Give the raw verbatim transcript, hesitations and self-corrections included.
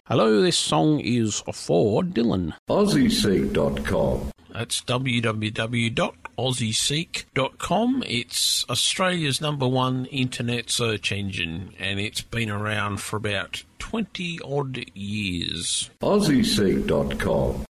Hello, this song is for Dylan. Aussie Seek dot com. That's w w w dot aussie seek dot com. It's Australia's number one internet search engine, and it's been around for about twenty odd years. Aussie Seek dot com.